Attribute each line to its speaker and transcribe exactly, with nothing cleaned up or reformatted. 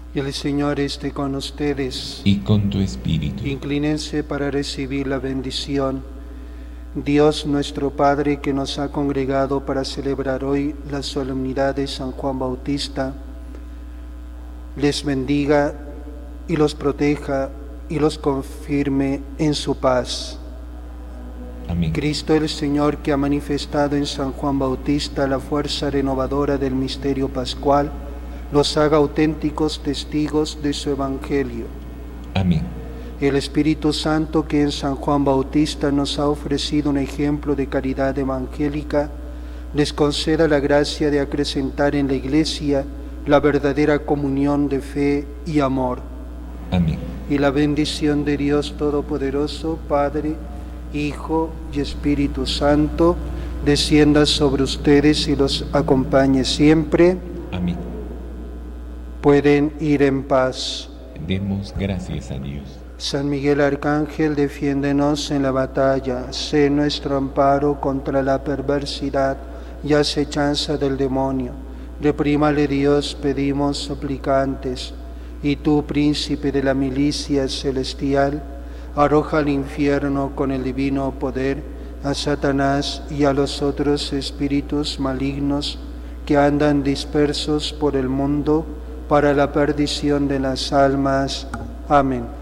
Speaker 1: El Señor esté con ustedes.
Speaker 2: Y con tu espíritu.
Speaker 1: Inclínense para recibir la bendición. Dios nuestro Padre, que nos ha congregado para celebrar hoy la solemnidad de San Juan Bautista, les bendiga y los proteja y los confirme en su paz.
Speaker 2: Amén.
Speaker 1: Cristo el Señor, que ha manifestado en San Juan Bautista la fuerza renovadora del misterio pascual, los haga auténticos testigos de su Evangelio.
Speaker 2: Amén.
Speaker 1: El Espíritu Santo, que en San Juan Bautista nos ha ofrecido un ejemplo de caridad evangélica, les conceda la gracia de acrecentar en la Iglesia la verdadera comunión de fe y amor.
Speaker 2: Amén.
Speaker 1: Y la bendición de Dios Todopoderoso, Padre, Hijo y Espíritu Santo, descienda sobre ustedes y los acompañe siempre.
Speaker 2: Amén.
Speaker 1: Pueden ir en paz.
Speaker 2: Demos gracias a Dios.
Speaker 1: San Miguel Arcángel, defiéndenos en la batalla. Sé nuestro amparo contra la perversidad y acechanza del demonio. Reprímale Dios, pedimos suplicantes. Y tú, príncipe de la milicia celestial, arroja al infierno con el divino poder a Satanás y a los otros espíritus malignos que andan dispersos por el mundo para la perdición de las almas. Amén.